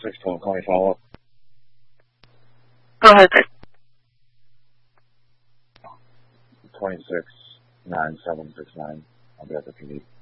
612, call me follow-up. Go ahead, sir. 269769. I'll be up if you need.